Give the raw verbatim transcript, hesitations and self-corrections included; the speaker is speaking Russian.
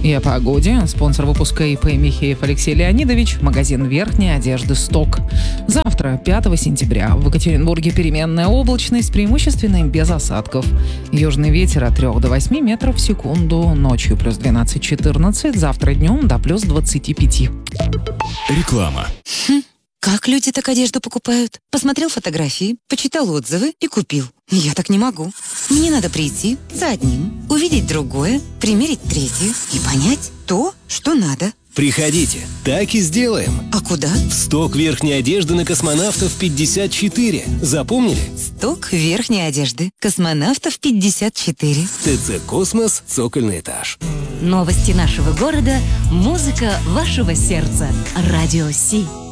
И о погоде. Спонсор выпуска ИП Михеев Алексей Леонидович. Магазин верхней одежды «Сток». Завтра, пятого сентября, в Екатеринбурге переменная облачность, преимущественно без осадков. Южный ветер от трёх до восьми метров в секунду. Ночью плюс двенадцать-четырнадцать. Завтра днем до плюс двадцати пяти. Реклама. Хм, как люди так одежду покупают? Посмотрел фотографии, почитал отзывы и купил. Я так не могу. Мне надо прийти за одним, увидеть другое, примерить третье и понять то, что надо. Приходите, так и сделаем. А куда? В сток верхней одежды на Космонавтов пятьдесят четыре. Запомнили? Сток верхней одежды. Космонавтов пятьдесят четыре. ТЦ «Космос», цокольный этаж. Новости нашего города, музыка вашего сердца. Радио Си.